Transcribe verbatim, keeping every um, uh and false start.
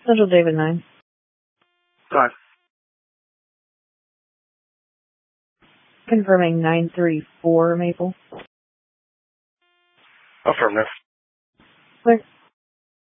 Central David nine. Five. Confirming nine thirty-four Maple. Affirmative. Clear.